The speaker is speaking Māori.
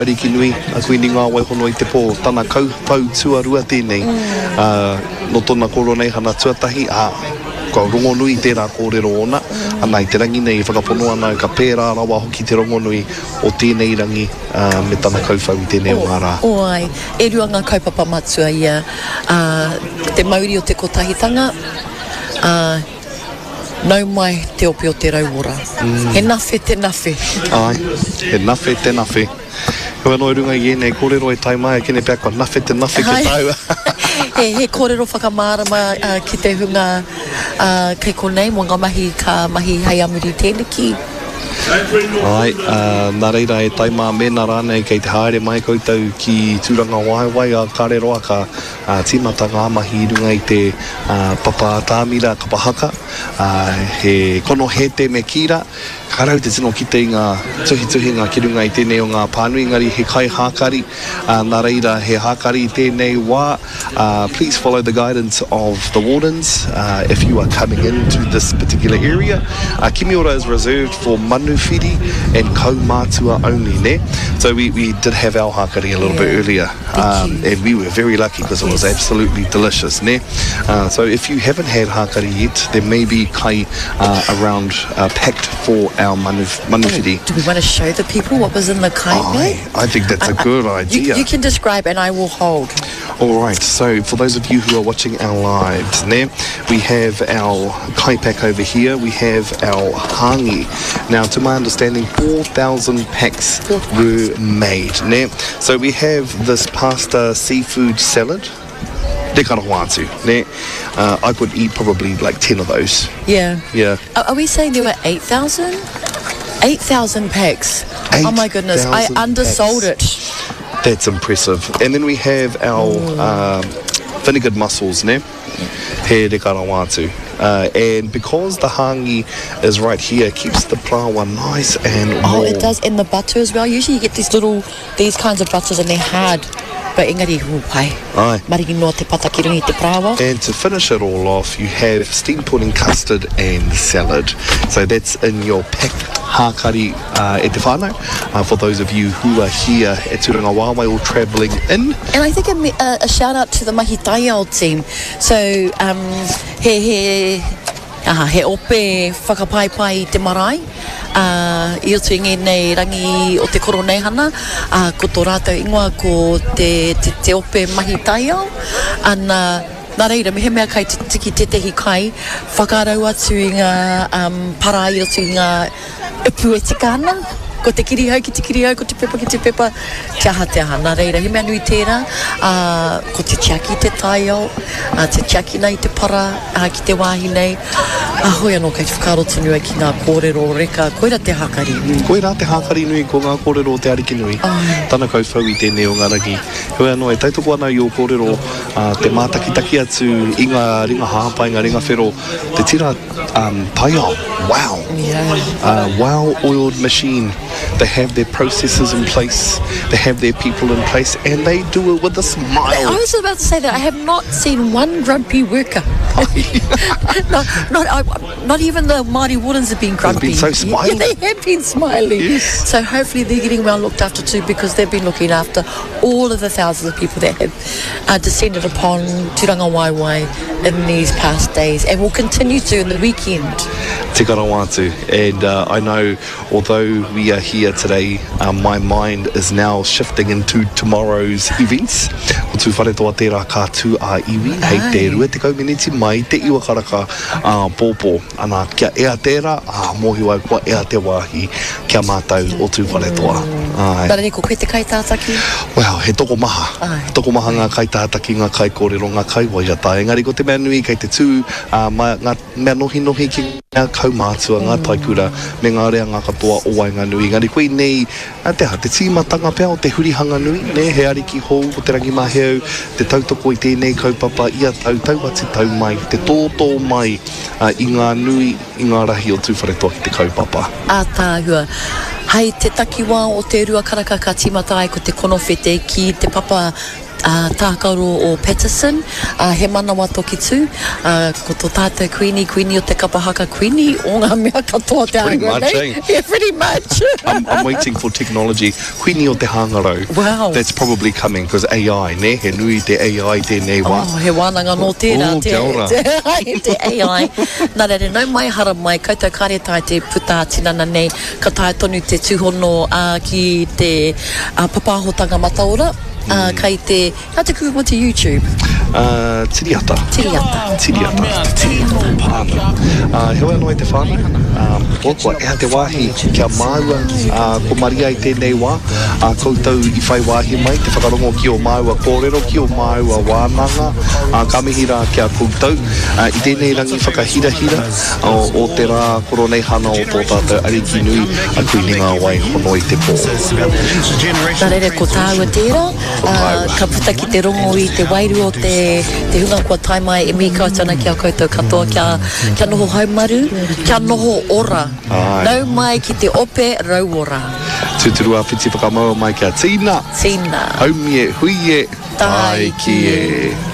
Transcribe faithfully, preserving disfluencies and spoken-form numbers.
Riki nui, a kui ni ngā waihono i te pō, tana kaupau tuarua tēnei. Mm. Uh, no tōna koro nei hana tuatahi, a kua rongo nui tērā kōrero ona, mm. ana i te rangi nei whakapono ana ka pērā rawa hoki te rongo nui o tēnei rangi uh, me tana kaupau i tēnei o ngā rā. O ai, e rua ngā kaupapa matua ia, uh, te mauri o te kotahitanga, uh, nau mai te ope o te rauora. Mm. He nawhi te nawhi. Ai, he nawhi te nawhi. Kua noi runga i ene, kōrero e tai mai, kene pia kua nawhi te nawhi ke tau. he, he kōrero whakamārama uh, ki te hunga uh, kei konei, mo ngā mahi ka mahi hei amuri tēniki. Ai, uh, nā reira e taima mena rānei kei te haere mai koutou ki tūranga waiwai a kāreroa ka uh, tīmata ngā mahi runga i te uh, papa tāmira kapahaka, uh, he kono he te me kira, ka rau te tino ki te ngā tuhi tuhi ngā ki runga i tēnei o ngā pānui ngari he kai hākari, uh, nā reira he hākari i tēnei wā. Uh, please follow the guidance of the wardens uh, if you are coming into this particular area. Uh, Kimiora is reserved for manu whiri and kaumātua only, ne? So we, we did have our hākari a little yeah. bit earlier, um, and we were very lucky because it was absolutely delicious, ne? Uh, so if you haven't had hākari yet, there may be kai uh, around uh, packed for our manu, manu whiri. Do we want to show the people what was in the kai? Oh, I think that's a uh, good idea. You, you can describe and I will hold. All right, so for those of you who are watching our lives, ne, we have our kai pack over here, we have our hangi. Now, to my understanding, four thousand packs were made, ne? So we have this pasta seafood salad. Te karahuatu, ne? Uh, I could eat probably like ten of those. Yeah. Yeah. Are, are we saying there were eight thousand? eight thousand packs. eight, oh my goodness, I undersold packs. it. That's impressive. And then we have our um, vinegared mussels, ne? He te karawatu. Uh, and because the hangi is right here, it keeps the plawa nice and warm. Oh, it does. And the butter as well. Usually you get these little, these kinds of butters and they're hard. But engari hupai. Aye. Mariki no te patakiringi te prawa. And to finish it all off, you have steamed pudding, custard and salad. So that's in your packed hākari uh, e te whānau, uh, for those of you who are here at Turanga Wāwai or travelling in. And I think a, a, a shout out to the Mahi Taiao team. So um, he, he, aha, he ope whakapaipai te marae. Uh, I o tu inge nei rangi o te koro nei hana, uh, ko tō rātou ingoa ko te, te, te ope Mahi Taiao. Ana, nā reira, me he mea kai te tiki te tehi kai, whakarau atu i ngā um, parai o tu i ngā upu e tika ana. Ko te kirihau ki te kirihau, ko te pepa ki te pepa, te aha te aha. Nā reira, he mea nui tērā, uh, ko te tiaki te taiao, uh, te tiaki nei te para, uh, ki te wāhi nei. Uh, hoi anō kei te whakaro tonu ki ngā kōrero reka, koira te hākari nui. Koira te hākari nui ko ngā kōrero te ariki nui. Oh. Tana kaupau i tēnei o ngā rangi. Hoi anō, e tautoko ana i o kōrero uh, te mātakitaki atu i ngā ringa hāpai, ngā ringa whero, te tira um, taiao. Wow. Yeah. Uh, well-oiled machine. They have their processes in place, they have their people in place, and they do it with a smile. I was about to say that I have not seen one grumpy worker. not, not, I, not even the Māori Wardens have been grumpy. They've been so smiling. Yeah, they have been smiling. Yes. So hopefully they're getting well looked after too, because they've been looking after all of the thousands of people that have uh, descended upon Turanga Waiwai in these past days, and will continue to in the weekend. Te karawatu. And uh, I know, although we are here today, uh, my mind is now shifting into tomorrow's events. O tū whare toa tērā kā tū a iwi, hei te rua te kauminiti mai, te iwa karaka uh, pōpō. Ana kia ea tērā, a mohi wai kua ea te wāhi, kia mātau o tū whare toa. Nara ko koe te kai tātaki? Well, he toko maha. Ai. Toko maha ngā kai tātaki, ngā kai kōrero, ngā kai waiata. Engari ko te mea nui kei te tū, uh, ma, ngā mea nohi nohi ki ngā kaumātua, ngā taikura, me ngā rea ngā katoa o wainga nui. Ngari koe nei, te ha, te tīmatanga pēo, te hurihanga nui, ne, he ariki hou, o te rangi maheu, te tautoko i tēnei kaupapa, ia tau, tau ati tau mai, te tōtō mai, uh, i ngā nui, i ngā rahi o tūwharetoa ki te kaupapa. A tāhua. Hei te takiwā o te rua karaka ka tīmata ai ko te konowhete ki te papa uh, tākaro o Patterson, uh, he manawa toki tū, uh, ko tō tātou Queenie, Queenie o te kapahaka Queenie, o ngā mea katoa te Pretty angua much, nei. eh? Yeah, pretty much. I'm, I'm waiting for technology. Queenie o te hangaro. Wow. That's probably coming because A I, ne? He nui te A I tēnei wā. Oh, he wānanga no tērā, Oh, te, kia ora. te, te A I. Nā rere, nau mai hara mai, koutou kāretai te puta tinana nei, ka tae tonu te tūhono uh, ki te uh, papahotanga mataora, uh, kai te, how te kuwa te YouTube? Uh, tiriata. Tiriata. Tiriata. Tiriata. Pāna. Uh, he anō te whānau. Um, Okua, ea te wāhi kia māua uh, ko Maria i tēnei wā. Uh, koutou i whai wāhi mai, te whakarongo ki o māua kōrero, ki o māua wānanga. Uh, ka mihi rā kia koutou. Uh, I tēnei rangi whakahira-hira o, o te rā koro nei hana o tō tātou ariki nui a kuininga wai hono i te pō. Nā rere, ko tāua tērā, uh, ka puta ki te rongo i te wairu o te, te hunga kua tai mai e mi kautana ki a koutou katoa, kia, kia noho haumaru, kia noho ora. Ai. Nau mai ki te ope rauora. Tūturu a whiti whakamaua mai kia tīna. Tīna. Haumie, huie, Tai tai ki e.